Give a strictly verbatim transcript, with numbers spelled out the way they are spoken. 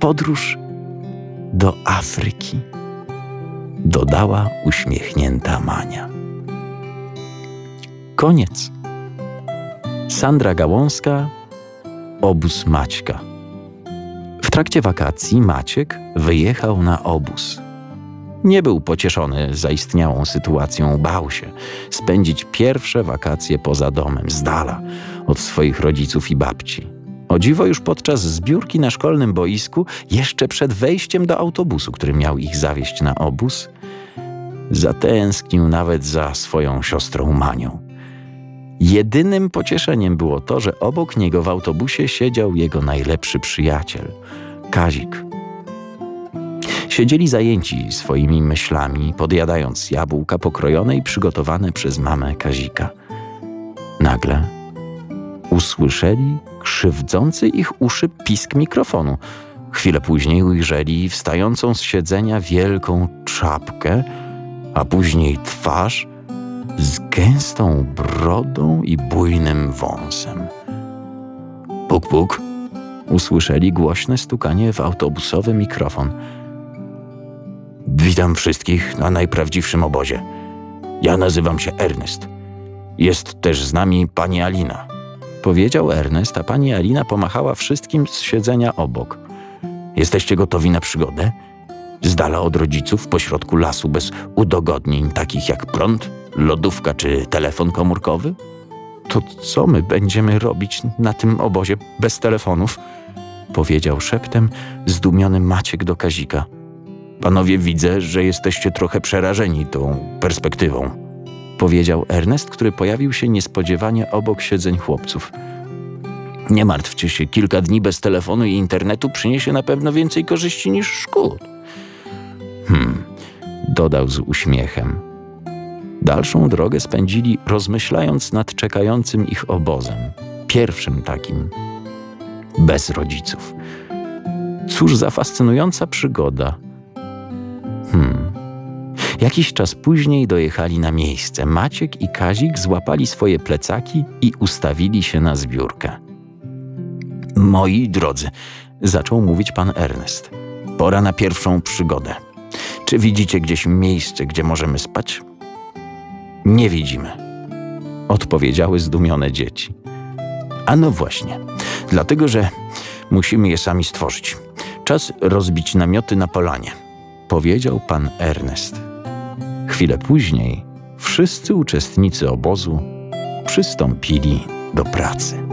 podróż do Afryki, dodała uśmiechnięta Mania. Koniec. Sandra Gałązka, Obóz Maćka. W trakcie wakacji Maciek wyjechał na obóz. Nie był pocieszony zaistniałą sytuacją, bał się spędzić pierwsze wakacje poza domem, z dala od swoich rodziców i babci. O dziwo już podczas zbiórki na szkolnym boisku, jeszcze przed wejściem do autobusu, który miał ich zawieźć na obóz, zatęsknił nawet za swoją siostrą Manią. Jedynym pocieszeniem było to, że obok niego w autobusie siedział jego najlepszy przyjaciel, Kazik. Siedzieli zajęci swoimi myślami, podjadając jabłka pokrojone i przygotowane przez mamę Kazika. Nagle usłyszeli krzywdzący ich uszy pisk mikrofonu. Chwilę później ujrzeli wstającą z siedzenia wielką czapkę, a później twarz z gęstą brodą i bujnym wąsem. Puk, puk. Usłyszeli głośne stukanie w autobusowy mikrofon. Witam wszystkich na najprawdziwszym obozie. Ja nazywam się Ernest. Jest też z nami pani Alina. Powiedział Ernest, a pani Alina pomachała wszystkim z siedzenia obok. Jesteście gotowi na przygodę? Z dala od rodziców, pośrodku lasu, bez udogodnień takich jak prąd, lodówka czy telefon komórkowy? To co my będziemy robić na tym obozie bez telefonów? Powiedział szeptem zdumiony Maciek do Kazika. Panowie, widzę, że jesteście trochę przerażeni tą perspektywą, powiedział Ernest, który pojawił się niespodziewanie obok siedzeń chłopców. Nie martwcie się, kilka dni bez telefonu i internetu przyniesie na pewno więcej korzyści niż szkód. Hmm, dodał z uśmiechem. Dalszą drogę spędzili rozmyślając nad czekającym ich obozem, pierwszym takim, bez rodziców. Cóż za fascynująca przygoda. Hmm. Jakiś czas później dojechali na miejsce. Maciek i Kazik złapali swoje plecaki i ustawili się na zbiórkę. Moi drodzy, zaczął mówić pan Ernest, pora na pierwszą przygodę. Czy widzicie gdzieś miejsce, gdzie możemy spać? Nie widzimy, odpowiedziały zdumione dzieci. A no właśnie, dlatego że musimy je sami stworzyć. Czas rozbić namioty na polanie, powiedział pan Ernest. Chwilę później wszyscy uczestnicy obozu przystąpili do pracy.